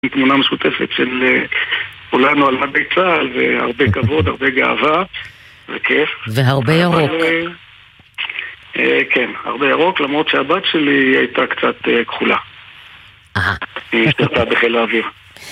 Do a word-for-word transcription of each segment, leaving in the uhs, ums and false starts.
תמונה משותפת של כולנו על מדי צה"ל, והרבה כבוד, הרבה גאווה וכיף. והרבה ירוק. כן, הרבה ירוק, למרות שהבת שלי הייתה קצת כחולה. היא השתרתה בחיל האוויר.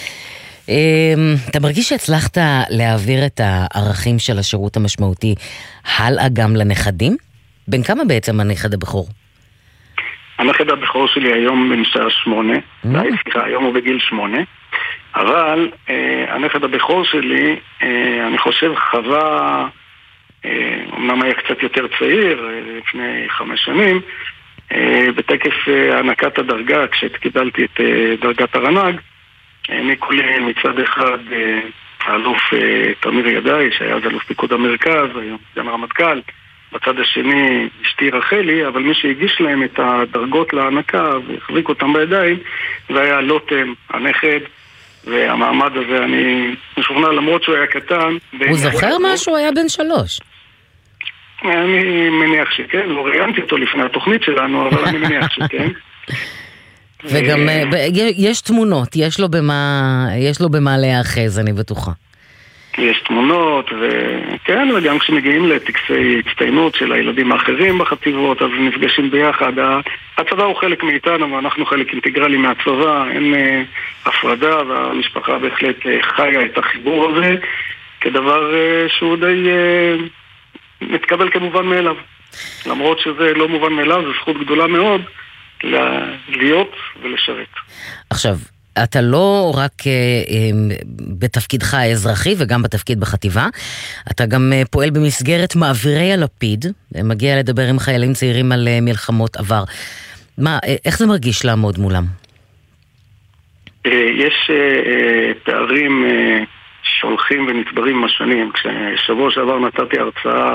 אתה מרגיש שהצלחת להעביר את הערכים של השירות המשמעותי הלאה גם לנכדים? בין כמה בעצם הנכד הבכור? הנכד הבכור שלי היום בן שעה שמונה, סליחה, היום הוא בגיל שמונה, אבל הנכד הבכור שלי, אני חושב, חווה, אמנם היה קצת יותר צעיר, לפני חמש שנים, בטקס הענקת הדרגה, כשקיבלתי את דרגת הרנ"ג, העניקו לי מצד אחד האלוף תמיר ידעי, שהיה אז אלוף פיקוד המרכז, היום סגן הרמטכ"ל, בצד השני אשתי רחלי, אבל מי שהגיש להם את הדרגות להענקה והחזיק אותם בידיים, זה היה לוטם, הנכד, והמעמד הזה, אני משוכנע, למרות שהוא היה קטן. הוא זוכר משהו? היה בן שלוש. אני מניח שכן, לא ראיינתי אותו לפני התוכנית שלנו, אבל אני מניח שכן. וגם יש תמונות, יש לו במה, יש לו במה להאחז, אני בטוחה. יש תמונות, וכן, וגם כשמגיעים לטקסי הצטיינות של הילדים האחרים בחטיבות, אז נפגשים ביחד. הצבא הוא חלק מאיתנו, ואנחנו חלק אינטגרלי מהצבא, אין הפרדה, והמשפחה בהחלט חיה את החיבור הזה, כדבר שהוא די מתקבל כמובן מאליו. למרות שזה לא מובן מאליו, זו זכות גדולה מאוד להיות ולשרת. עכשיו, אתה לא רק אה, אה, בתפקידך האזרחי וגם בתפקיד בחטיבה, אתה גם אה, פועל במסגרת מעבירי הלפיד, מגיע לדבר עם חיילים צעירים על אה, מלחמות עבר. מה, אה, איך זה מרגיש לעמוד מולם? אה, יש אה, פערים אה, שהולכים ונצברים עם השנים. כששבוע שעבר נתתי הרצאה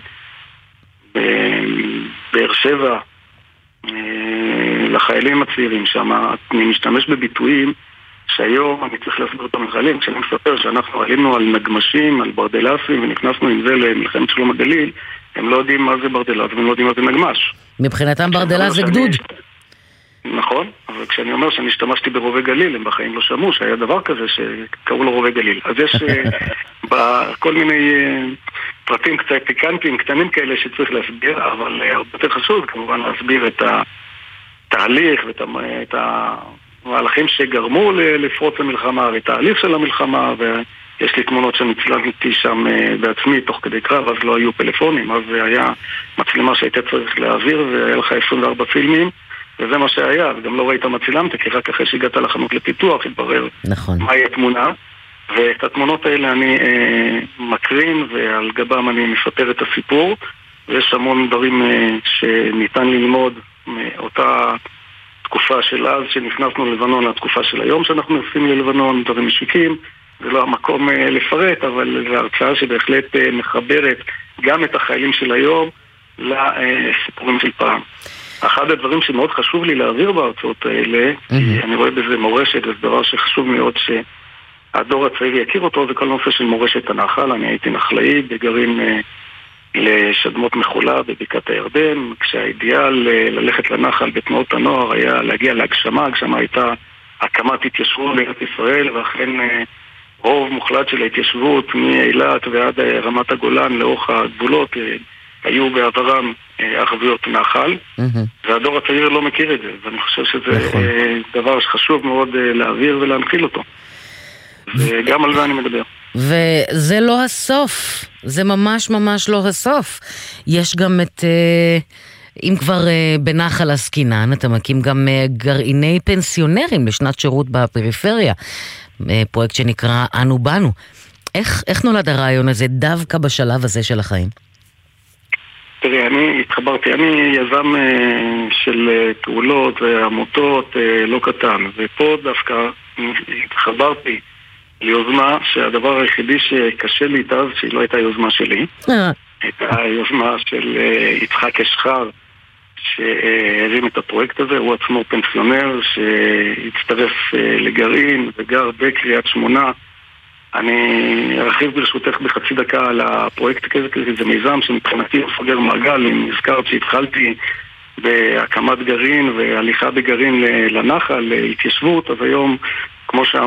בבאר שבע, לחיילים הצעירים שם, אני משתמש בביטויים שהיום אני צריך להסביר אותם לחיילים. כשאני מספר שאנחנו עלינו על נגמשים, על ברדלסים, ונכנסנו עם זה למלחמת שלום הגליל, הם לא יודעים מה זה ברדלס והם לא יודעים מה זה נגמש. מבחינתם ברדלס זה גדוד. נכון, אבל כשאני אומר שאני השתמשתי ברובי גליל, הם בחיים לא שמעו שהיה דבר כזה שקראו לו רובי גליל. אז יש בכל מיני פרטים קצת פיקנטיים, קטנים כאלה שצריך להסביר, אבל הרבה יותר חשוב כמובן להסביר את התהליך ואת המהלכים שגרמו לפרוץ המלחמה ואת ההליך של המלחמה, ויש לי תמונות שנצלמתי שם בעצמי תוך כדי קרב, אז לא היו פלאפונים, אז היה מצלמה שהייתה צריך להעביר והיה לך עשרים וארבע פילמים, וזה מה שהיה, וגם לא ראית מה צילמת, כי רק אחרי שהגעת לחנות לפיתוח התברר נכון. מהי התמונה, ואת התמונות האלה אני אה, מקרין, ועל גבם אני מספר את הסיפור, ויש המון דברים אה, שניתן ללמוד מאותה תקופה של אז, שנכנסנו ללבנון, לתקופה של היום שאנחנו נוסעים ללבנון, דברים משיקים, זה לא המקום אה, לפרט, אבל זו הרצאה שבהחלט אה, מחברת גם את החיילים של היום לסיפורים של פעם. אחד הדברים שמאוד חשוב לי להעביר בהרצאות האלה, mm-hmm. כי אני רואה בזה מורשת, זה דבר שחשוב מאוד שהדור הצעיר יכיר אותו, זה כל נושא של מורשת הנחל. אני הייתי נחלאי בגרעין אה, לשדמות מחולה בבקעת הירדן, כשהאידיאל אה, ללכת לנחל בתנועות הנוער היה להגיע להגשמה. הגשמה הייתה הקמת התיישבות בארץ ישראל, ואכן אה, רוב מוחלט של ההתיישבות מאילת ועד אה, רמת הגולן לאורך הגבולות אה, היו בעברם אחוויות נחל, והדור הצעיר לא מכיר את זה, ואני חושב שזה דבר שחשוב מאוד להעביר ולהנחיל אותו. וגם על זה אני מדבר. וזה לא הסוף, זה ממש ממש לא הסוף. יש גם את, אם כבר בנחל עסקינן, אתה מקים גם גרעיני פנסיונרים לשנת שירות בפריפריה, פרויקט שנקרא אנו בנו. איך, איך נולד הרעיון הזה דווקא בשלב הזה של החיים? תראי, אני התחברתי, אני יזם של פעולות ועמותות לא קטן, ופה דווקא התחברתי ליוזמה שהדבר היחידי שקשה לי איתה, שהיא לא הייתה יוזמה שלי, הייתה יוזמה של יצחק אשחר, שהרים את הפרויקט הזה. הוא עצמו פנסיונר שהצטרף לגרעין וגר בקריית שמונה. אני ארחיב ברשותך בחצי דקה על הפרויקט כזה, כי זה מיזם שמבחינתי הוא סוגר מעגל. אם הזכרת שהתחלתי בהקמת גרעין והליכה בגרעין לנחל, להתיישבות, אז היום כמו שאמרתי,